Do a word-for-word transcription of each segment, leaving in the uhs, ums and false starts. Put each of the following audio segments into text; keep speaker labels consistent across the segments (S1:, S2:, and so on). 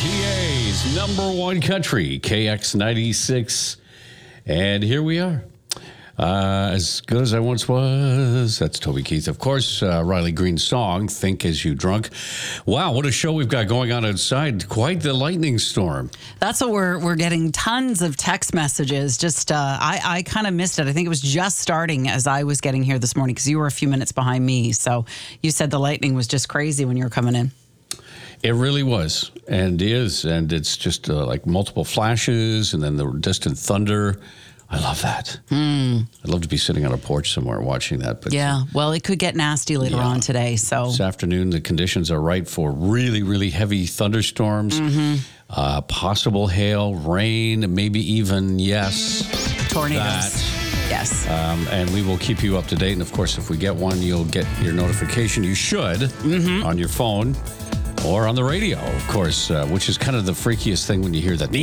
S1: G A's number one country, K X ninety-six. And here we are. Uh, as good as I once was. That's Toby Keith. Of course, uh, Riley Green's song, Think As You Drunk. Wow, what a show we've got going on outside. Quite the lightning storm.
S2: That's what we're we're getting tons of text messages. Just, uh, I, I kind of missed it. I think it was just starting as I was getting here this morning because you were a few minutes behind me. So you said the lightning was just crazy when you were coming in.
S1: It really was and is. And it's just uh, like multiple flashes and then the distant thunder. I love that. Mm. I'd love to be sitting on a porch somewhere watching that. But
S2: yeah, well, it could get nasty later yeah. on today. So
S1: this afternoon, the conditions are right for really, really heavy thunderstorms, mm-hmm. uh, possible hail, rain, maybe even, yes,
S2: tornadoes.
S1: That.
S2: Yes.
S1: Um, and we will keep you up to date. And, of course, if we get one, you'll get your notification. You should mm-hmm. on your phone. Or on the radio, of course, uh, which is kind of the freakiest thing when you hear that.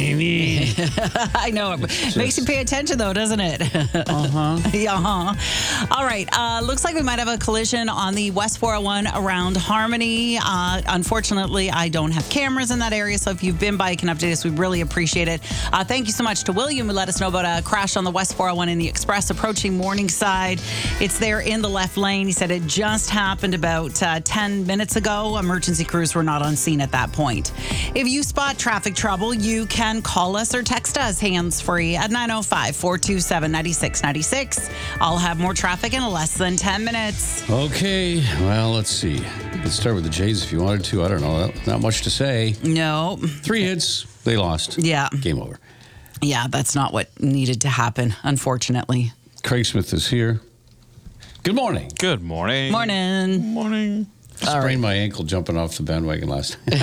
S2: I know. It just makes you pay attention, though, doesn't it? uh-huh. Yeah, uh-huh. All right. Uh, looks like we might have a collision on the West four oh one around Harmony. Uh, unfortunately, I don't have cameras in that area, so if you've been by, you can update us. We really appreciate it. Uh, thank you so much to William who let us know about a crash on the West four oh one in the Express approaching Morningside. It's there in the left lane. He said it just happened about uh, ten minutes ago. Emergency crews were not on scene at that point. If you spot traffic trouble, you can call us or text us hands-free at nine oh five, four two seven, nine six nine six. I'll have more traffic in less than ten minutes.
S1: Okay, well, let's see. Let's start with the Jays if you wanted to. I don't know. Not much to say.
S2: No.
S1: Three hits. They lost.
S2: Yeah.
S1: Game over.
S2: Yeah, that's not what needed to happen, unfortunately.
S1: Craig Smith is here. Good morning.
S3: Good morning.
S2: Morning.
S3: Morning.
S1: I sprained right. my ankle jumping off the bandwagon last night.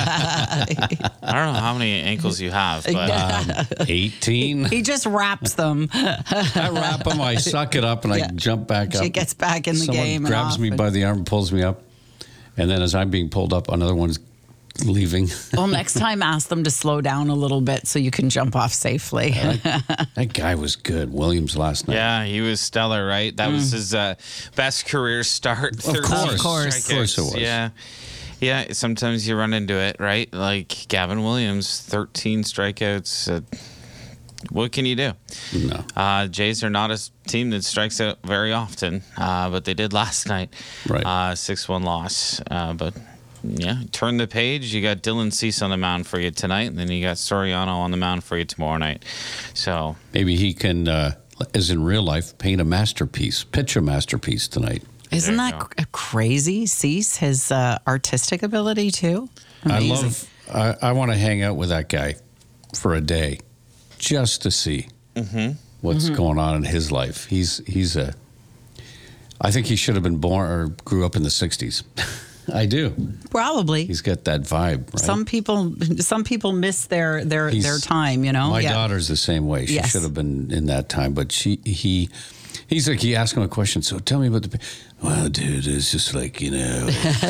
S3: I don't know how many ankles you have, but
S1: um, eighteen.
S2: He just wraps them.
S1: I wrap them, I suck it up, and yeah. I jump back up.
S2: She gets back in the
S1: Someone
S2: game.
S1: Someone grabs me
S2: and...
S1: by the arm and pulls me up. And then as I'm being pulled up, another one's leaving.
S2: Well, next time, ask them to slow down a little bit so you can jump off safely.
S1: that, that guy was good. Williams last night.
S3: Yeah, he was stellar, right? That mm. was his uh, best career start.
S1: Of course. Of course. Of course it was.
S3: Yeah. Yeah, sometimes you run into it, right? Like Gavin Williams, thirteen strikeouts. Uh, what can you do?
S1: No.
S3: Uh, Jays are not a team that strikes out very often, uh, but they did last night.
S1: Right.
S3: Uh, six one loss. Uh, but... Yeah, turn the page. You got Dylan Cease on the mound for you tonight, and then you got Soriano on the mound for you tomorrow night. So
S1: maybe he can, uh, as in real life, paint a masterpiece, pitch a masterpiece tonight.
S2: Isn't that go. crazy? Cease, his uh, artistic ability too. Amazing.
S1: I love. I, I want to hang out with that guy for a day, just to see mm-hmm. what's mm-hmm. going on in his life. He's he's a. I think he should have been born or grew up in the sixties. I do.
S2: Probably.
S1: He's got that vibe, right?
S2: Some people some people miss their their, their time, you know?
S1: My
S2: yeah.
S1: daughter's the same way. She yes. should have been in that time, but she he he's like he asked him a question, so tell me about the well, dude, it's just like, you know,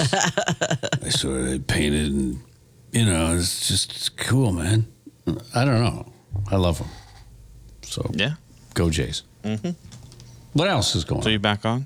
S1: I sort of painted and you know, it's just it's cool, man. I don't know. I love him. So
S3: yeah.
S1: Go Jays. Mm-hmm. What else is going
S3: so on? So you back on?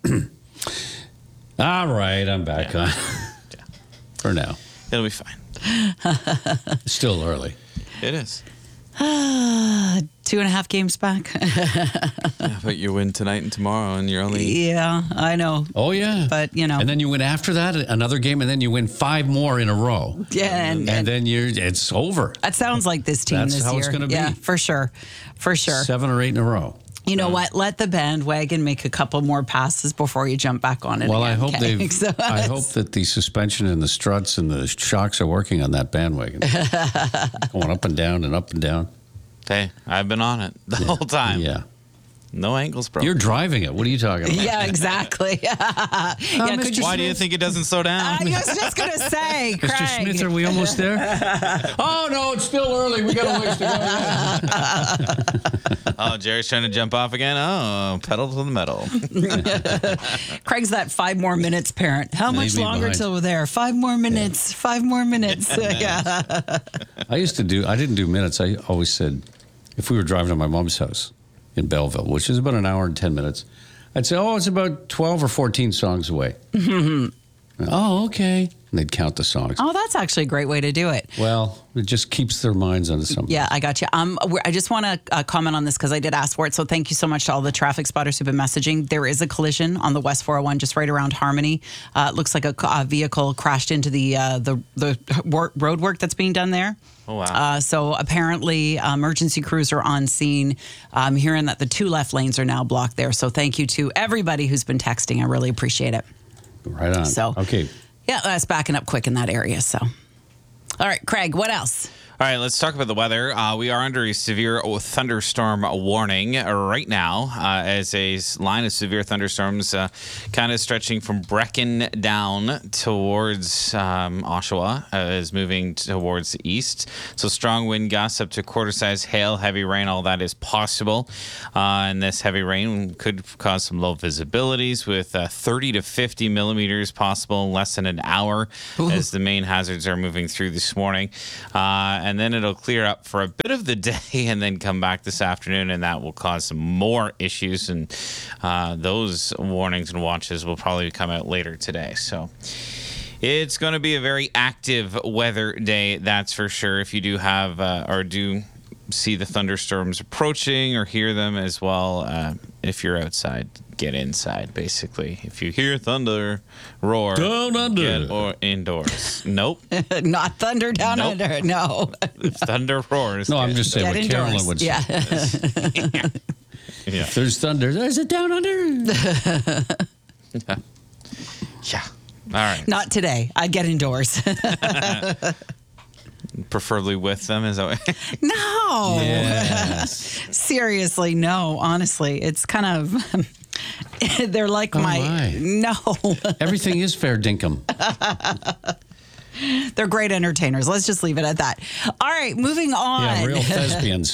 S1: All right, I'm back yeah. on.
S3: yeah.
S1: For now.
S3: It'll be fine.
S1: It's still early.
S3: It is.
S2: Two and a half games back.
S3: Yeah, but you win tonight and tomorrow, and you're only...
S2: Yeah, I know.
S1: Oh, yeah.
S2: But, you know.
S1: And then you win after that, another game, and then you win five more in a row.
S2: Yeah. And,
S1: and, and then you're it's over.
S2: That sounds like this team
S1: That's
S2: this
S1: year.
S2: That's
S1: how it's going to be.
S2: Yeah, for sure. For sure.
S1: Seven or eight in a row.
S2: You know what? Let the bandwagon make a couple more passes before you jump back on it.
S1: Well,
S2: again,
S1: I hope
S2: okay?
S1: they.
S2: so
S1: I hope that the suspension and the struts and the shocks are working on that bandwagon, going up and down and up and down.
S3: Hey, I've been on it the
S1: yeah.
S3: whole time.
S1: Yeah.
S3: No ankles, bro.
S1: You're driving it. What are you talking about?
S2: Yeah, exactly. yeah,
S3: yeah, Mister Why Smith? Do you think it doesn't slow down?
S2: I was just going to say, Craig.
S1: Mister Smith, are we almost there? Oh, no, it's still early. We got a ways to
S3: go. Oh, Jerry's trying to jump off again? Oh, pedal to the metal.
S2: Craig's that five more minutes parent. How
S1: Maybe
S2: much longer
S1: behind.
S2: till we're there? Five more minutes. Yeah. Five more minutes. yeah.
S1: I used to do, I didn't do minutes. I always said, if we were driving to my mom's house in Belleville, which is about an hour and ten minutes, I'd say, oh, it's about twelve or fourteen songs away. Mm-hmm. Oh, okay. And and they'd count the songs.
S2: Oh, that's actually a great way to do it.
S1: Well, it just keeps their minds on something.
S2: Yeah, I got you. Um, we're- I just want to uh, comment on this because I did ask for it. So thank you so much to all the traffic spotters who've been messaging. There is a collision on the West four oh one just right around Harmony. Uh, it looks like a, a vehicle crashed into the uh, the the work, road work that's being done there.
S3: Oh, wow.
S2: Uh, so apparently, uh, emergency crews are on scene. I'm hearing that the two left lanes are now blocked there. So thank you to everybody who's been texting. I really appreciate it.
S1: Right on.
S2: So
S1: Okay.
S2: Yeah, that's backing up quick in that area. So, all right, Craig, what else?
S3: All right, let's talk about the weather. Uh, we are under a severe thunderstorm warning right now, uh, as a line of severe thunderstorms uh, kind of stretching from Brecken down towards um, Oshawa, uh, is moving towards the east. So strong wind gusts up to quarter-size hail, heavy rain, all that is possible. Uh, and this heavy rain could cause some low visibilities with uh, thirty to fifty millimeters possible in less than an hour. Ooh. As the main hazards are moving through this morning. Uh, and then it'll clear up for a bit of the day and then come back this afternoon, and that will cause some more issues. And uh, those warnings and watches will probably come out later today. So it's going to be a very active weather day, that's for sure. If you do have uh, or do see the thunderstorms approaching or hear them as well, uh, if you're outside, get inside, basically. If you hear thunder roar,
S1: down under,
S3: get or indoors. Nope.
S2: Not thunder down
S3: Nope.
S2: under. No.
S3: If thunder roars.
S1: No, I'm just saying
S2: Get
S1: what
S2: indoors.
S1: Carolyn would say.
S2: Yeah.
S3: Yeah.
S1: If there's thunder, there's a down under.
S3: Yeah. All right.
S2: Not today. I get indoors.
S3: Preferably with them, is that what?
S2: No.
S1: Yes.
S2: Seriously, no. Honestly, it's kind of. They're like
S1: Oh,
S2: my,
S1: my.
S2: no.
S1: Everything is fair dinkum.
S2: They're great entertainers. Let's just leave it at that. All right, moving on.
S1: Yeah, real thespians.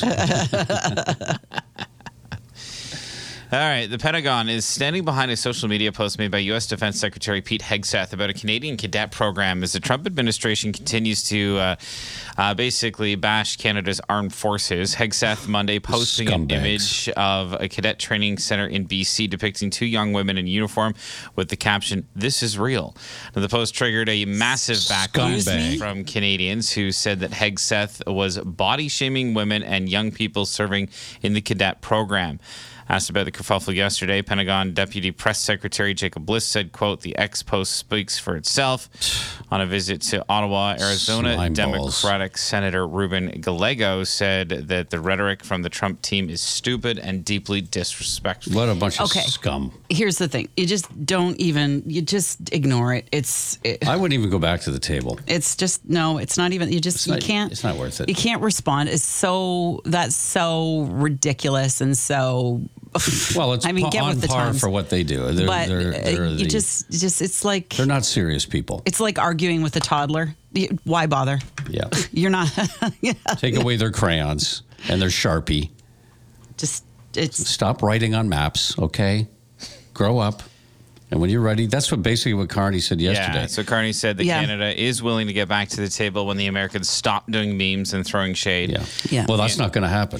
S3: All right, the Pentagon is standing behind a social media post made by U S Defense Secretary Pete Hegseth about a Canadian cadet program as the Trump administration continues to uh, uh, basically bash Canada's armed forces. Hegseth Monday posting an
S1: Scumbags.
S3: image of a cadet training center in B C depicting two young women in uniform with the caption, "This is real." Now, the post triggered a massive backlash
S1: Scumbag.
S3: from Canadians who said that Hegseth was body shaming women and young people serving in the cadet program. Asked about the kerfuffle yesterday, Pentagon Deputy Press Secretary Jacob Bliss said, quote, "The X post speaks for itself." On a visit to Ottawa, Arizona,
S1: Slime balls.
S3: Democratic Senator Ruben Gallego said that the rhetoric from the Trump team is stupid and deeply disrespectful.
S1: What a bunch of
S2: Okay.
S1: scum.
S2: Here's the thing. You just don't even, you just ignore it. It's, it,
S1: I wouldn't even go back to the table.
S2: it's just, no, it's not even, you just,
S1: It's
S2: you
S1: not-
S2: can't.
S1: it's not worth it.
S2: You can't respond. It's so, that's so ridiculous and so,
S1: Well, it's
S2: I mean,
S1: pa-
S2: get
S1: on
S2: with the
S1: par
S2: times.
S1: for what they do. They're,
S2: but
S1: they're, they're
S2: uh, you
S1: the-
S2: just, just, it's like,
S1: they're not serious people.
S2: it's like arguing with a toddler. You- Why bother?
S1: Yeah.
S2: You're not, yeah,
S1: Take away their crayons and their Sharpie.
S2: just, it's,
S1: Stop writing on maps, okay? Grow up. And when you're ready, that's what basically what Carney said yesterday.
S3: Yeah, so Carney said that
S2: Yeah.
S3: Canada is willing to get back to the table when the Americans stop doing memes and throwing shade.
S1: yeah.
S2: Yeah.
S1: Well, that's not going to happen.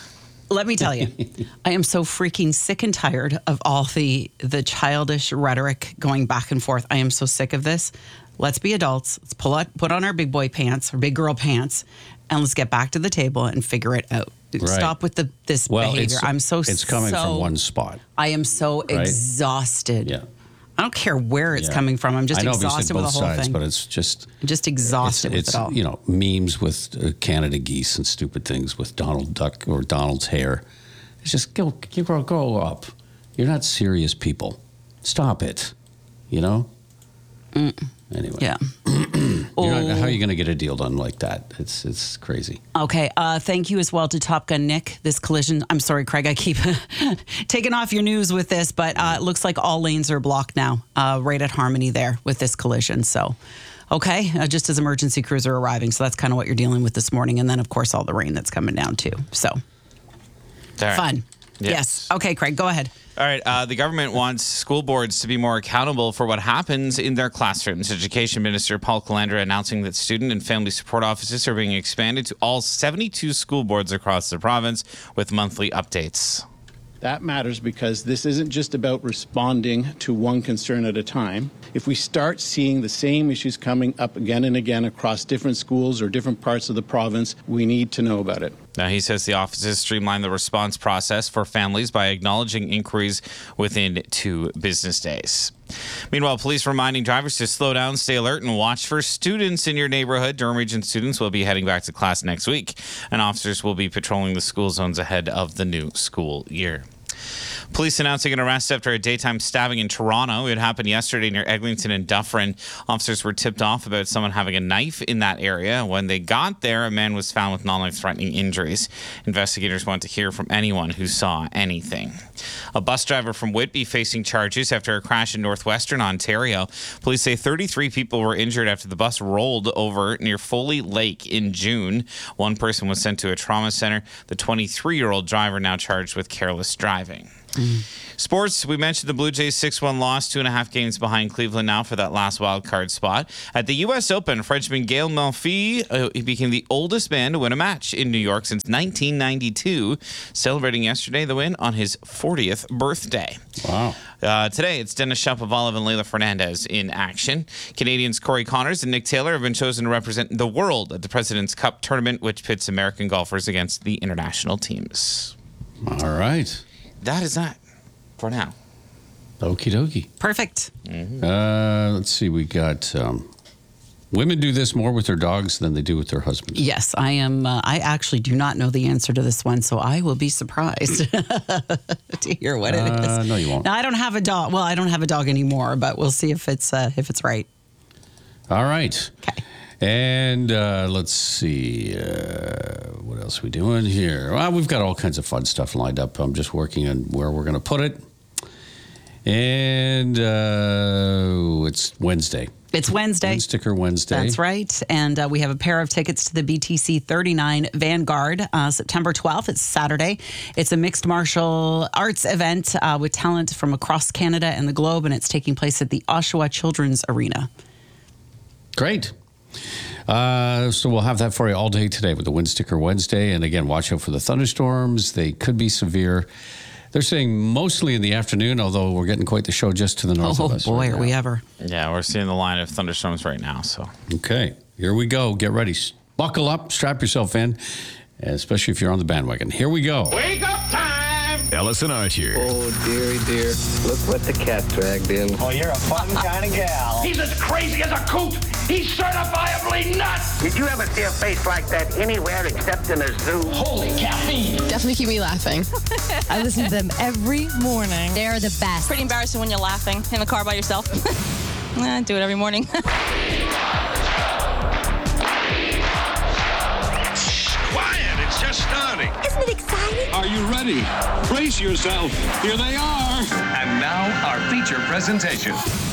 S2: let me tell you, I am so freaking sick and tired of all the the childish rhetoric going back and forth. I am so sick of this. Let's be adults. Let's pull out, put on our big boy pants or big girl pants, and let's get back to the table and figure it out.
S1: Right.
S2: Stop with the this
S1: Well,
S2: behavior.
S1: it's,
S2: I'm so
S1: it's coming
S2: so,
S1: from one spot.
S2: I am so exhausted.
S1: Yeah.
S2: I don't care where it's
S1: Yeah.
S2: coming from. I'm just
S1: I know obviously
S2: exhausted with
S1: both
S2: the whole
S1: sides,
S2: thing.
S1: but it's just
S2: I'm just exhausted
S1: it's,
S2: with it all.
S1: you know, memes with uh, Canada geese and stupid things with Donald Duck or Donald's hair. It's just go, you grow, grow up. You're not serious people. Stop it. You know. Anyway.
S2: Yeah.
S1: You're not, how are you going to get a deal done like that? It's it's crazy.
S2: Okay. Uh, thank you as well to Top Gun Nick. This collision. I'm sorry, Craig. I keep taking off your news with this, but uh, it looks like all lanes are blocked now, uh, right at Harmony there with this collision. So, okay, uh, just as emergency crews are arriving. So that's kind of what you're dealing with this morning, and then of course all the rain that's coming down too. So
S3: All right.
S2: fun.
S3: Yes.
S2: Yes. Okay, Craig. Go ahead.
S3: All right. Uh, the government wants school boards to be more accountable for what happens in their classrooms. Education Minister Paul Calandra announcing that student and family support offices are being expanded to all seventy-two school boards across the province with monthly updates.
S4: That matters because this isn't just about responding to one concern at a time. If we start seeing the same issues coming up again and again across different schools or different parts of the province, we need to know about it.
S3: Now, he says the office has streamlined the response process for families by acknowledging inquiries within two business days. Meanwhile, police reminding drivers to slow down, stay alert, and watch for students in your neighborhood. Durham Region students will be heading back to class next week, and officers will be patrolling the school zones ahead of the new school year. Police announcing an arrest after a daytime stabbing in Toronto. It happened yesterday near Eglinton and Dufferin. Officers were tipped off about someone having a knife in that area. When they got there, a man was found with non-life-threatening injuries. Investigators want to hear from anyone who saw anything. A bus driver from Whitby facing charges after a crash in northwestern Ontario. Police say thirty-three people were injured after the bus rolled over near Foley Lake in June. One person was sent to a trauma center. The twenty-three-year-old driver now charged with careless driving. Mm. Sports, we mentioned the Blue Jays six one loss, two and a half games behind Cleveland now for that last wild card spot. At the U S Open, Frenchman Gael Monfils, uh, he became the oldest man to win a match in New York since nineteen ninety-two, celebrating yesterday the win on his fortieth birthday.
S1: Wow.
S3: Uh, today, it's Denis Shapovalov and Leylah Fernandez in action. Canadians Corey Connors and Nick Taylor have been chosen to represent the world at the President's Cup tournament, which pits American golfers against the international teams.
S1: All right.
S3: That is that for now.
S1: Okie dokie.
S2: Perfect.
S1: Mm-hmm. Uh, let's see. We got um, women do this more with their dogs than they do with their husbands.
S2: Yes, I am. Uh, I actually do not know the answer to this one, so I will be surprised to hear what it
S1: uh,
S2: is.
S1: No, you won't.
S2: Now, I don't have a dog. Well, I don't have a dog anymore, but we'll see if it's uh, if it's right.
S1: All right.
S2: Okay.
S1: And uh, let's see, uh, what else are we doing here? Well, we've got all kinds of fun stuff lined up. I'm just working on where we're going to put it. And uh, it's Wednesday.
S2: It's Wednesday.
S1: Wind Sticker Wednesday.
S2: That's right. And uh, we have a pair of tickets to the B T C thirty-nine Vanguard, uh, September twelfth. It's Saturday. It's a mixed martial arts event uh, with talent from across Canada and the globe, and it's taking place at the Oshawa Children's Arena.
S1: Great. Uh, so we'll have that for you all day today with the Wind Sticker Wednesday. And again, watch out for the thunderstorms. They could be severe. They're saying mostly in the afternoon, although we're getting quite the show just to the north
S2: oh,
S1: of us.
S2: Oh, boy,
S1: right
S2: are
S1: now.
S2: we ever.
S3: Yeah, we're seeing the line of thunderstorms right now. So
S1: Okay, here we go. Get ready. Buckle up. Strap yourself in, especially if you're on the bandwagon. Here we go.
S5: Wake up time!
S6: Ellis and Archer.
S7: Oh, dearie dear. Look what the cat dragged in.
S5: Oh, you're a fun kind of gal. He's as crazy as a coot. He's certifiably nuts.
S7: Did you ever see a face like that anywhere except in a zoo?
S5: Holy caffeine.
S8: Definitely keep me laughing.
S9: I listen to them every morning.
S8: They're the best.
S9: Pretty embarrassing when you're laughing in the car by yourself. I do it every morning.
S5: Quiet, it's just starting.
S10: Isn't it exciting?
S11: Are you ready? Brace yourself. Here they are.
S6: And now our feature presentation.